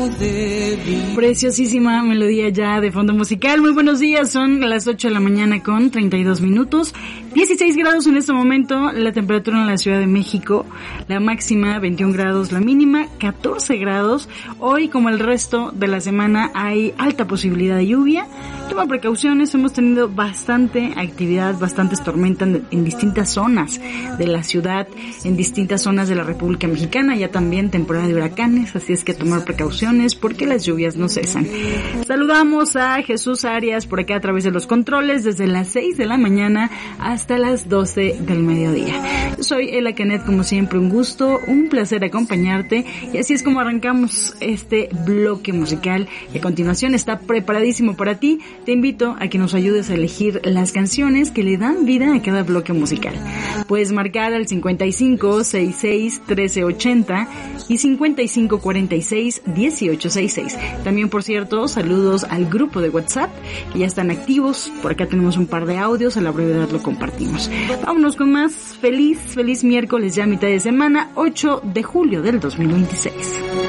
Preciosísima melodía ya de fondo musical. Muy buenos días, son las 8 de la mañana con 32 minutos. 16 grados en este momento, la temperatura en la Ciudad de México. La máxima 21 grados, la mínima 14 grados. Hoy, como el resto de la semana, hay alta posibilidad de lluvia. Toma precauciones, hemos tenido bastante actividad, bastantes tormentas en distintas zonas de la ciudad, en distintas zonas de la República Mexicana. Ya también temporada de huracanes, así es que tomar precauciones porque las lluvias no cesan. Saludamos a Jesús Arias por acá a través de los controles desde las 6 de la mañana hasta las 12 del mediodía. Yo soy Ela Canet, como siempre un gusto, un placer acompañarte, y así es como arrancamos este bloque musical y a continuación está preparadísimo para ti. Te invito a que nos ayudes a elegir las canciones que le dan vida a cada bloque musical. Puedes marcar al 5566-1380 y 5546-1866. También, por cierto, saludos al grupo de WhatsApp, que ya están activos. Por acá tenemos un par de audios, a la brevedad lo compartimos. Vámonos con más. Feliz miércoles, ya mitad de semana, 8 de julio del 2026.